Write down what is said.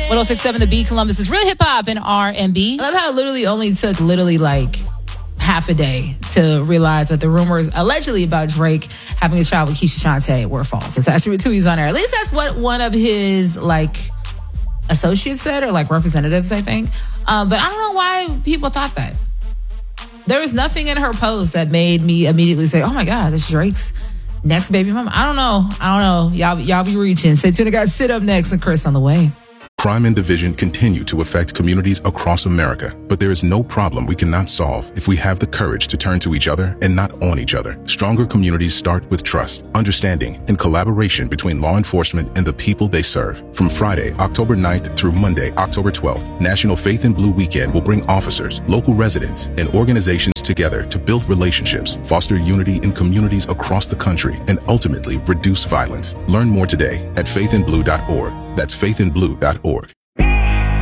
1067 The Beat, Columbus is real hip hop and R&B. I love how it literally only took like half a day to realize that the rumors allegedly about Drake having a child with Keisha Shantae were false. It's actually two he's on air. At least that's what one of his associates said, or representatives, I think. But I don't know why people thought that. There was nothing in her post that made me immediately say, oh my God, this is Drake's next baby mama. I don't know. Y'all be reaching. Stay tuned. I got Sit Up next and Chris on the way. Crime and division continue to affect communities across America, but there is no problem we cannot solve if we have the courage to turn to each other and not on each other. Stronger communities start with trust, understanding, and collaboration between law enforcement and the people they serve. From Friday, October 9th through Monday, October 12th, National Faith in Blue Weekend will bring officers, local residents, and organizations together to build relationships, foster unity in communities across the country, and ultimately reduce violence. Learn more today at faithinblue.org. That's faithinblue.org.